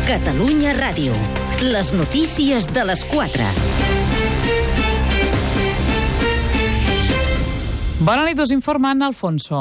Catalunya Ràdio. Les notícies de les 4. Bona nit, us informa Anna Alfonso.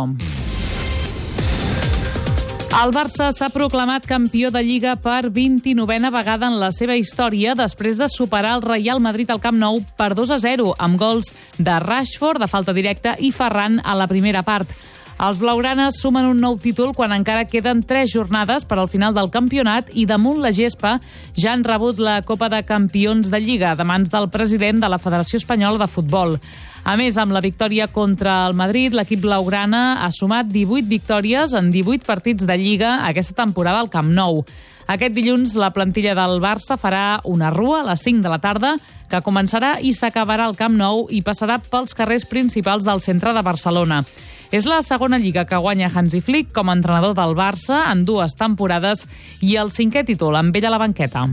El Barça s'ha proclamat campió de Lliga per 29a vegada en la seva història després de superar el Real Madrid al Camp Nou per 2-0 amb gols de Rashford, de falta directa, i Ferran a la primera part. Els blaugranes sumen un nou títol quan encara queden 3 jornades per al final del campionat i damunt la gespa ja han rebut la Copa de Campions de Lliga de mans del president de la Federació Espanyola de Futbol. A més, amb la victòria contra el Madrid, l'equip blaugrana ha sumat 18 victòries en 18 partits de Lliga aquesta temporada al Camp Nou. Aquest dilluns la plantilla del Barça farà una rua a les 5 de la tarda que començarà i s'acabarà al Camp Nou i passarà pels carrers principals del centre de Barcelona. És la segona Lliga que guanya Hansi Flick com a entrenador del Barça en 2 temporades i el 5è títol amb ell a la banqueta.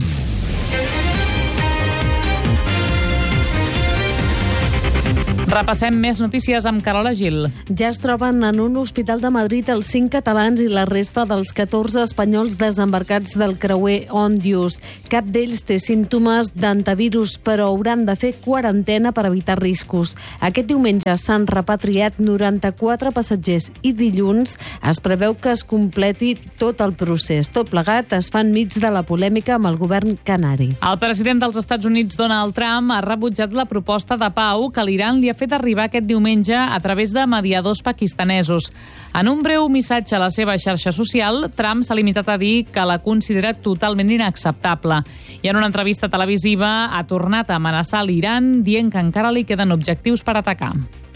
Repassem més notícies amb Carola Gil. Ja es troben en un hospital de Madrid els 5 catalans i la resta dels 14 espanyols desembarcats del creuer Òndius. Cap d'ells té símptomes d'antivirus, però hauran de fer quarantena per evitar riscos. Aquest diumenge s'han repatriat 94 passatgers i dilluns es preveu que es completi tot el procés. Tot plegat es fa enmig de la polèmica amb el govern canari. El president dels Estats Units, Donald Trump, ha rebutjat la proposta de pau que l'Iran li ha fet arribar aquest diumenge a través de mediadors pakistanesos. En un breu missatge a la seva xarxa social, Trump s'ha limitat a dir que la considera totalment inacceptable. I en una entrevista televisiva ha tornat a amenaçar l'Iran dient que encara li queden objectius per atacar.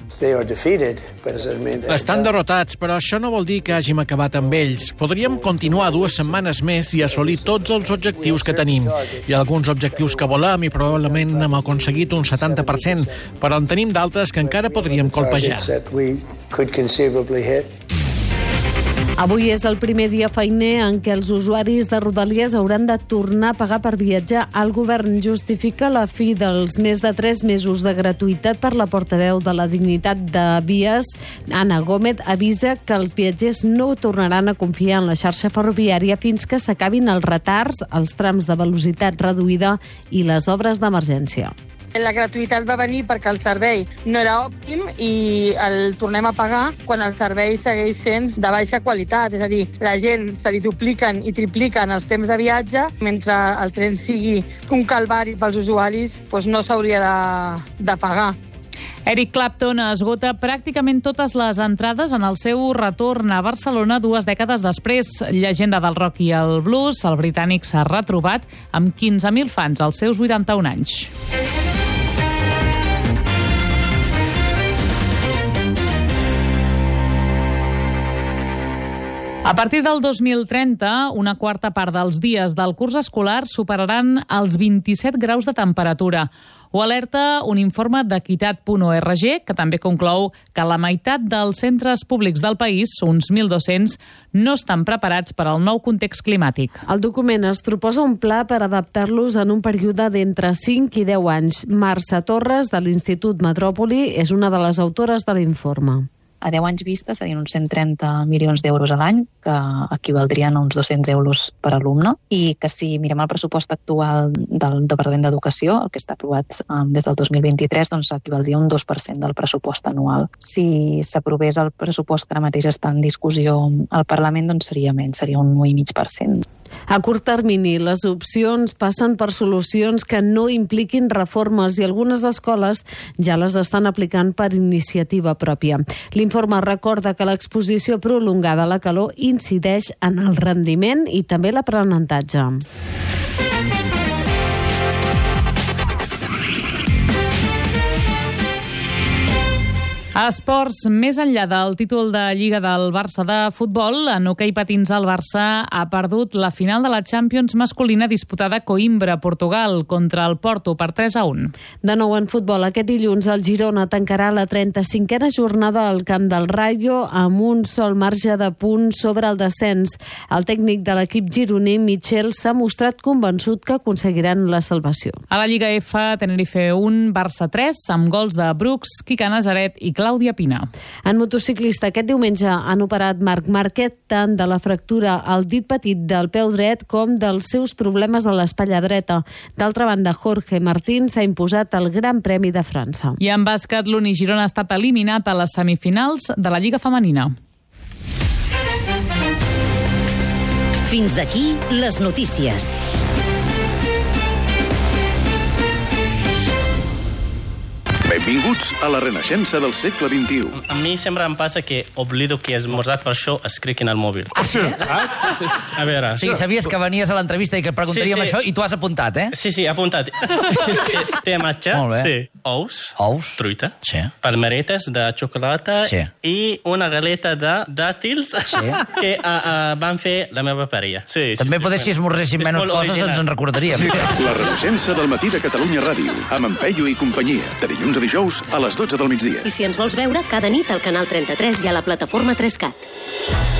Estan derrotats, però això no vol dir que hàgim acabat amb ells. Podríem continuar 2 setmanes més i assolir tots els objectius que tenim. Hi ha alguns objectius que volem i probablement hem aconseguit un 70%, però en tenim d'altres que encara podríem colpejar. Avui és el primer dia feiner en què els usuaris de Rodalies hauran de tornar a pagar per viatjar. El govern justifica la fi dels més de 3 mesos de gratuïtat per la portaveu de la Dignitat de Vies. Anna Gómez avisa que els viatgers no tornaran a confiar en la xarxa ferroviària fins que s'acabin els retards, els trams de velocitat reduïda i les obres d'emergència. La gratuïtat va venir perquè el servei no era òptim i el tornem a pagar quan el servei segueix sent de baixa qualitat. És a dir, la gent se li dupliquen i tripliquen els temps de viatge, mentre el tren sigui un calvari pels usuaris, doncs no s'hauria de pagar. Eric Clapton esgota pràcticament totes les entrades en el seu retorn a Barcelona 2 dècades després. Llegenda del rock i el blues, el britànic s'ha retrobat amb 15.000 fans als seus 81 anys. A partir del 2030, una quarta part dels dies del curs escolar superaran els 27 graus de temperatura. Ho alerta un informe d'equitat.org que també conclou que la meitat dels centres públics del país, uns 1.200, no estan preparats per al nou context climàtic. El document es proposa un pla per adaptar-los en un període d'entre 5 i 10 anys. Marça Torres, de l'Institut Metròpoli, és una de les autores de l'informe. A 10 anys vista serien uns 130 milions d'euros a l'any, que equivaldrien a uns 200 euros per alumne, i que si mirem el pressupost actual del Departament d'Educació, el que està aprovat des del 2023, doncs equivaldria a un 2% del pressupost anual. Si s'aprovés el pressupost que ara mateix està en discussió al Parlament, doncs seria menys, seria un 1,5%. A curt termini, les opcions passen per solucions que no impliquin reformes i algunes escoles ja les estan aplicant per iniciativa pròpia. L'informe recorda que l'exposició prolongada a la calor incideix en el rendiment i també l'aprenentatge. A esports, més enllà del títol de Lliga del Barça de futbol, en hoquei patins el Barça ha perdut la final de la Champions masculina disputada a Coimbra, Portugal, contra el Porto per 3-1. De nou en futbol, aquest dilluns el Girona tancarà la 35a jornada al camp del Rayo amb un sol marge de punts sobre el descens. El tècnic de l'equip gironí, Michel, s'ha mostrat convençut que aconseguiran la salvació. A la Lliga F, Tenerife 1, Barça 3, amb gols de Brooks, Quique Nazaret i Clau Clàudia Pina. En motociclista, aquest diumenge han operat Marc Marquet tant de la fractura al dit petit del peu dret com dels seus problemes a l'espatlla dreta. D'altra banda, Jorge Martín s'ha imposat al Gran Premi de França. I en bàsquet, l'Uni Girona ha estat eliminat a les semifinals de la Lliga Femenina. Fins aquí les notícies. Benvinguts a la renaixença del segle XXI. A mi sempre em passa que oblido que he esmorzat, per això escric en el mòbil. Ah, sí? A veure... O sigui, sabies que venies a l'entrevista i que et preguntaríem això i tu has apuntat, eh? Sí, apuntat. Té matxa, ous, truita, palmeretes de xocolata i una galeta de dàtils que van fer la meva parella. També poder, si esmorzéssim menys coses, ens en recordaríem. La renaixença del matí de Catalunya Ràdio, amb en Peyu i companyia, de dilluns a dijous a les 12 del migdia. I si ens vols veure, cada nit al canal 33 i a la plataforma 3CAT.